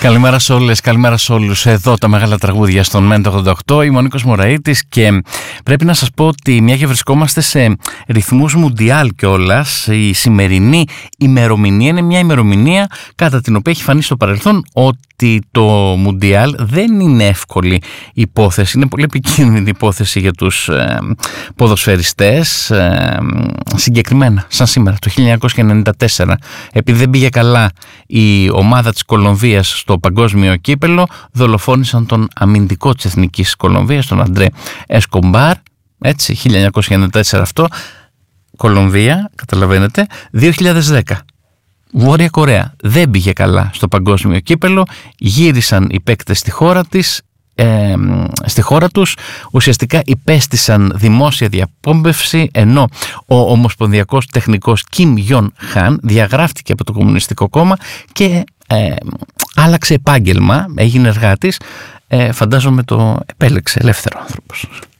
Καλημέρα σε όλες, καλημέρα σε όλους. Εδώ τα μεγάλα τραγούδια στον ΜΕΝΤ 88. Είμαι ο Νίκος Μωραΐτης και πρέπει να σας πω ότι μια και βρισκόμαστε σε ρυθμούς Μουντιάλ κιόλας, η σημερινή ημερομηνία είναι μια ημερομηνία κατά την οποία έχει φανεί στο παρελθόν ότι το Μουντιάλ δεν είναι εύκολη υπόθεση. Είναι πολύ επικίνδυνη υπόθεση για τους ποδοσφαιριστές. Συγκεκριμένα, σαν σήμερα, το 1994, επειδή δεν πήγε καλά η ομάδα της Κολομβίας στο παγκόσμιο κύπελο, δολοφόνησαν τον αμυντικό της Εθνικής Κολομβίας, τον Αντρέ Εσκομπάρ. Έτσι, 1994 αυτό. Κολομβία, καταλαβαίνετε. 2010. Βόρεια Κορέα δεν πήγε καλά στο παγκόσμιο κύπελο. Γύρισαν οι παίκτες στη χώρα τους, ουσιαστικά υπέστησαν δημόσια διαπόμπευση, ενώ ο ομοσπονδιακός τεχνικός Κιμ Γιον Χαν διαγράφτηκε από το Κομμουνιστικό Κόμμα και άλλαξε επάγγελμα, έγινε εργάτης. Φαντάζομαι το επέλεξε ελεύθερο άνθρωπος.